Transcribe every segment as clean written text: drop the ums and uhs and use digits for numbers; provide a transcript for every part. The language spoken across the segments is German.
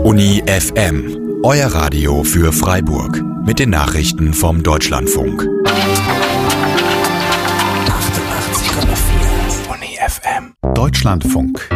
Uni FM, euer Radio für Freiburg. Mit den Nachrichten vom Deutschlandfunk. 88,4 Uni FM. Deutschlandfunk.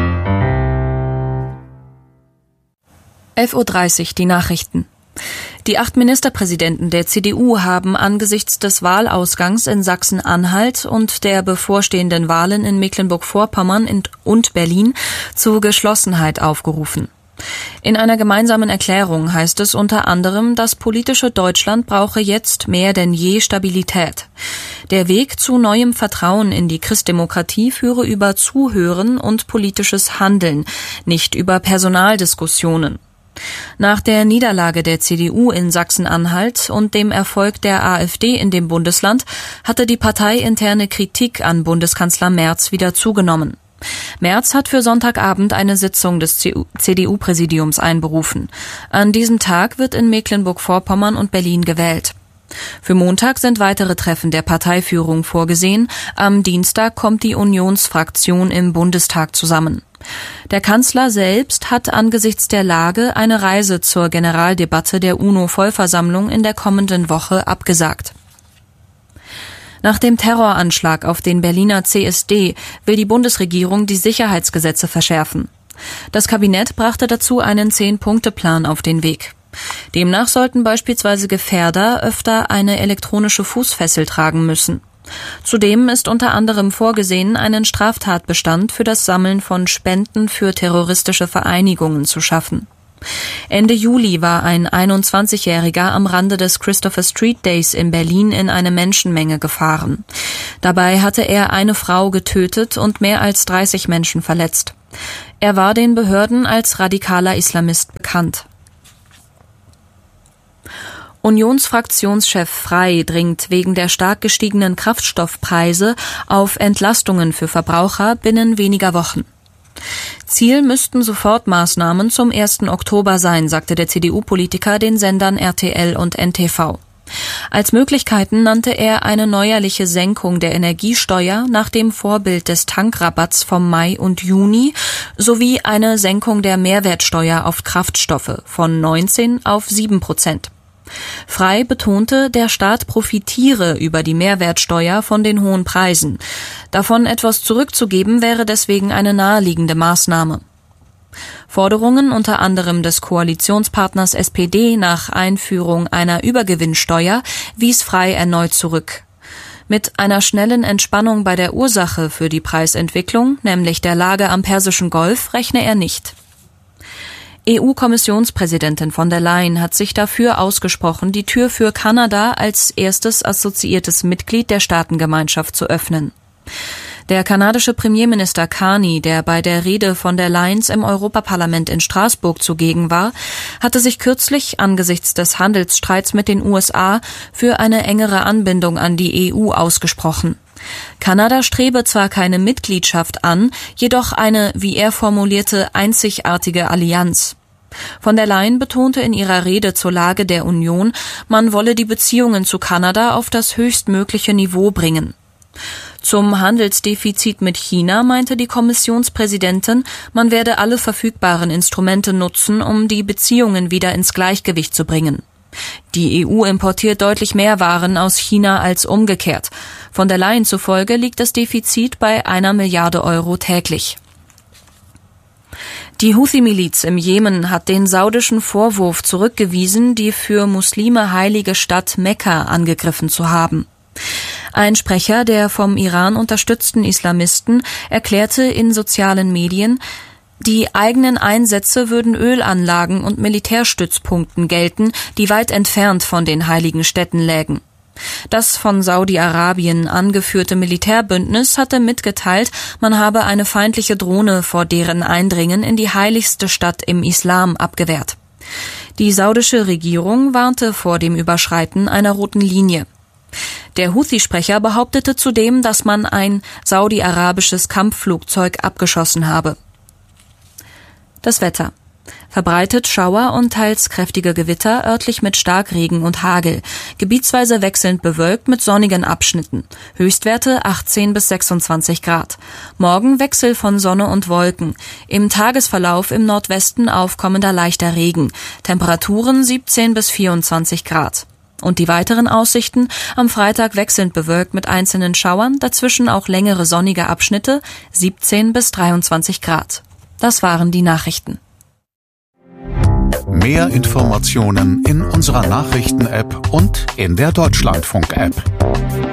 11:30 Uhr, die Nachrichten. Die 8 Ministerpräsidenten der CDU haben angesichts des Wahlausgangs in Sachsen-Anhalt und der bevorstehenden Wahlen in Mecklenburg-Vorpommern und Berlin zu Geschlossenheit aufgerufen. In einer gemeinsamen Erklärung heißt es unter anderem, das politische Deutschland brauche jetzt mehr denn je Stabilität. Der Weg zu neuem Vertrauen in die Christdemokratie führe über Zuhören und politisches Handeln, nicht über Personaldiskussionen. Nach der Niederlage der CDU in Sachsen-Anhalt und dem Erfolg der AfD in dem Bundesland hatte die parteiinterne Kritik an Bundeskanzler Merz wieder zugenommen. Merz hat für Sonntagabend eine Sitzung des CDU-Präsidiums einberufen. An diesem Tag wird in Mecklenburg-Vorpommern und Berlin gewählt. Für Montag sind weitere Treffen der Parteiführung vorgesehen. Am Dienstag kommt die Unionsfraktion im Bundestag zusammen. Der Kanzler selbst hat angesichts der Lage eine Reise zur Generaldebatte der UNO-Vollversammlung in der kommenden Woche abgesagt. Nach dem Terroranschlag auf den Berliner CSD will die Bundesregierung die Sicherheitsgesetze verschärfen. Das Kabinett brachte dazu einen 10-Punkte-Plan auf den Weg. Demnach sollten beispielsweise Gefährder öfter eine elektronische Fußfessel tragen müssen. Zudem ist unter anderem vorgesehen, einen Straftatbestand für das Sammeln von Spenden für terroristische Vereinigungen zu schaffen. Ende Juli war ein 21-Jähriger am Rande des Christopher Street Days in Berlin in eine Menschenmenge gefahren. Dabei hatte er eine Frau getötet und mehr als 30 Menschen verletzt. Er war den Behörden als radikaler Islamist bekannt. Unionsfraktionschef Frey dringt wegen der stark gestiegenen Kraftstoffpreise auf Entlastungen für Verbraucher binnen weniger Wochen. Ziel müssten Sofortmaßnahmen zum 1. Oktober sein, sagte der CDU-Politiker den Sendern RTL und NTV. Als Möglichkeiten nannte er eine neuerliche Senkung der Energiesteuer nach dem Vorbild des Tankrabatts vom Mai und Juni sowie eine Senkung der Mehrwertsteuer auf Kraftstoffe von 19 auf 7%. Frey betonte, der Staat profitiere über die Mehrwertsteuer von den hohen Preisen. Davon etwas zurückzugeben wäre deswegen eine naheliegende Maßnahme. Forderungen unter anderem des Koalitionspartners SPD nach Einführung einer Übergewinnsteuer wies Frey erneut zurück. Mit einer schnellen Entspannung bei der Ursache für die Preisentwicklung, nämlich der Lage am Persischen Golf, rechne er nicht. EU-Kommissionspräsidentin von der Leyen hat sich dafür ausgesprochen, die Tür für Kanada als erstes assoziiertes Mitglied der Staatengemeinschaft zu öffnen. Der kanadische Premierminister Carney, der bei der Rede von der Leyen im Europaparlament in Straßburg zugegen war, hatte sich kürzlich angesichts des Handelsstreits mit den USA für eine engere Anbindung an die EU ausgesprochen. Kanada strebe zwar keine Mitgliedschaft an, jedoch eine, wie er formulierte, einzigartige Allianz. Von der Leyen betonte in ihrer Rede zur Lage der Union, man wolle die Beziehungen zu Kanada auf das höchstmögliche Niveau bringen. Zum Handelsdefizit mit China meinte die Kommissionspräsidentin, man werde alle verfügbaren Instrumente nutzen, um die Beziehungen wieder ins Gleichgewicht zu bringen. Die EU importiert deutlich mehr Waren aus China als umgekehrt. Von der Leyen zufolge liegt das Defizit bei 1 Milliarde Euro täglich. Die Houthi-Miliz im Jemen hat den saudischen Vorwurf zurückgewiesen, die für Muslime heilige Stadt Mekka angegriffen zu haben. Ein Sprecher der vom Iran unterstützten Islamisten erklärte in sozialen Medien, die eigenen Einsätze würden Ölanlagen und Militärstützpunkten gelten, die weit entfernt von den heiligen Städten lägen. Das von Saudi-Arabien angeführte Militärbündnis hatte mitgeteilt, man habe eine feindliche Drohne vor deren Eindringen in die heiligste Stadt im Islam abgewehrt. Die saudische Regierung warnte vor dem Überschreiten einer roten Linie. Der Houthi-Sprecher behauptete zudem, dass man ein saudi-arabisches Kampfflugzeug abgeschossen habe. Das Wetter. Verbreitet Schauer und teils kräftige Gewitter, örtlich mit Starkregen und Hagel. Gebietsweise wechselnd bewölkt mit sonnigen Abschnitten. Höchstwerte 18 bis 26 Grad. Morgen Wechsel von Sonne und Wolken. Im Tagesverlauf im Nordwesten aufkommender leichter Regen. Temperaturen 17 bis 24 Grad. Und die weiteren Aussichten: am Freitag wechselnd bewölkt mit einzelnen Schauern, dazwischen auch längere sonnige Abschnitte, 17 bis 23 Grad. Das waren die Nachrichten. Mehr Informationen in unserer Nachrichten-App und in der Deutschlandfunk-App.